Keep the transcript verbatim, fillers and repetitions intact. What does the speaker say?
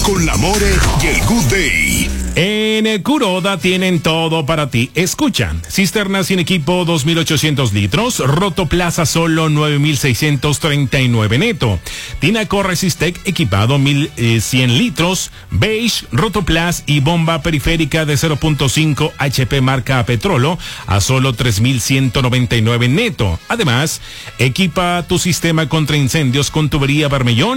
con la More y el Good Day. En Curoda tienen todo para ti. Escucha, cisterna sin equipo dos mil ochocientos litros, Rotoplaza solo nueve mil seiscientos treinta y nueve neto. Tinaco Resistec equipado mil cien litros, beige, Rotoplas y bomba periférica de cero punto cinco H P marca Petrolo a solo tres mil ciento noventa y nueve neto. Además, equipa tu sistema contra incendios con tubería Bermellón